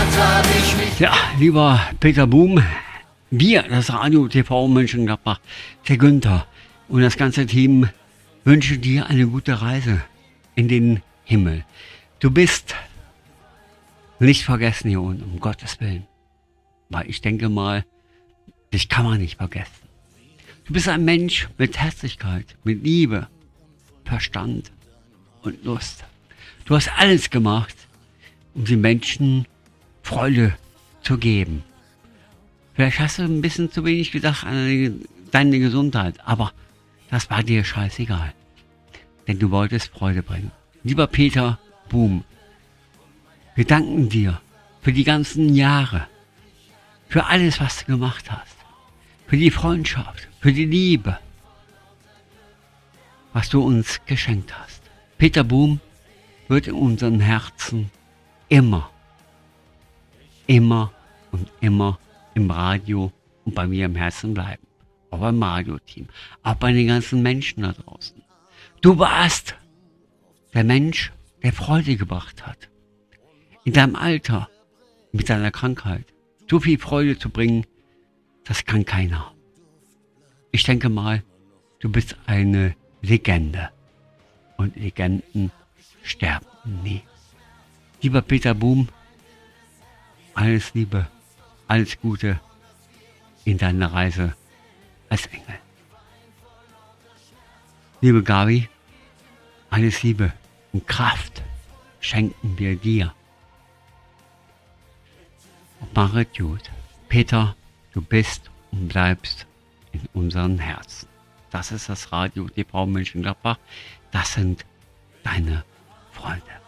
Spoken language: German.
Ja, lieber Peter Boom, wir, das Radio TV Mönchengladbach, der Günther und das ganze Team wünschen dir eine gute Reise in den Himmel. Du bist nicht vergessen hier unten, um Gottes Willen. Weil ich denke mal, dich kann man nicht vergessen. Du bist ein Mensch mit Herzlichkeit, mit Liebe, Verstand und Lust. Du hast alles gemacht, um den Menschen Freude zu geben. Vielleicht hast du ein bisschen zu wenig gedacht an deine Gesundheit, aber das war dir scheißegal. Denn du wolltest Freude bringen. Lieber Peter Boom, wir danken dir für die ganzen Jahre, für alles, was du gemacht hast, für die Freundschaft, für die Liebe, was du uns geschenkt hast. Peter Boom wird in unseren Herzen immer und immer im Radio und bei mir im Herzen bleiben. Auch beim Radioteam, auch bei den ganzen Menschen da draußen. Du warst der Mensch, der Freude gebracht hat. In deinem Alter, mit deiner Krankheit, so viel Freude zu bringen, das kann keiner. Ich denke mal, du bist eine Legende. Und Legenden sterben nie. Lieber Peter Boom, alles Liebe, alles Gute in deiner Reise als Engel. Liebe Gabi, alles Liebe und Kraft schenken wir dir. Und mach es gut. Peter, du bist und bleibst in unseren Herzen. Das ist das Radio TV Mönchengladbach. Das sind deine Freunde.